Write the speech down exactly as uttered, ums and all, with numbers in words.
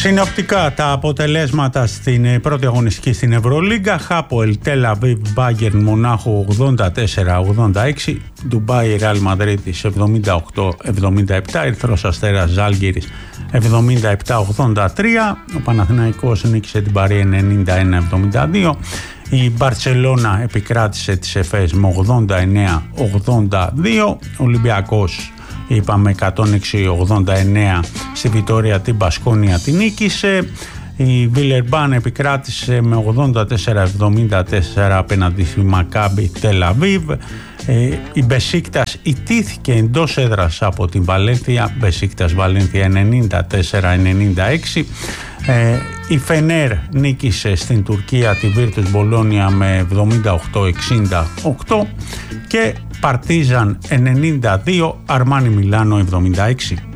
Συνοπτικά τα αποτελέσματα στην πρώτη αγωνιστική στην Ευρωλίγκα: Χάποελ Τελ Αβίβ Μπάγερν Μονάχο ογδόντα τέσσερα ογδόντα έξι, Ντουμπάι Ρεάλ Μαδρίτης εβδομήντα οκτώ εβδομήντα επτά, Ερυθρός Αστέρας Ζάλγκιρις εβδομήντα επτά ογδόντα τρία, ο Παναθηναϊκός νίκησε την Παρί ενενήντα ένα εβδομήντα δύο, η Μπαρτσελώνα επικράτησε τις Εφές με ογδόντα εννέα ογδόντα δύο, ο Ολυμπιακός είπαμε εκατόν έξι ογδόντα εννέα στη Βιτόρια την Μπασκόνια την νίκησε, η Βιλερμπάν επικράτησε με ογδόντα τέσσερα εβδομήντα τέσσερα απέναντι στη Μακάμπι Τελ Αβίβ, η Μπεσίκτας ιτήθηκε εντός έδρας από την Βαλένθια, Μπεσίκτας Βαλένθια ενενήντα τέσσερα ενενήντα έξι, η Φενέρ νίκησε στην Τουρκία τη Βίρτους Μπολόνια με εβδομήντα οκτώ εξήντα οκτώ και Παρτίζαν ενενήντα δύο Αρμάνι Μιλάνο εβδομήντα έξι.